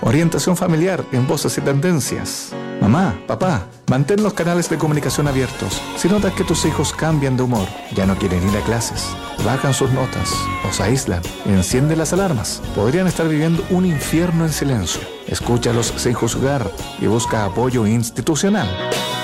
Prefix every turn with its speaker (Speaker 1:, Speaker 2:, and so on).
Speaker 1: Orientación familiar en Voces y Tendencias. Mamá, papá, mantén los canales de comunicación abiertos. Si notas que tus hijos cambian de humor, ya no quieren ir a clases, bajan sus notas o se aíslan, enciende las alarmas. Podrían estar viviendo un infierno en silencio. Escúchalos sin juzgar y busca apoyo institucional.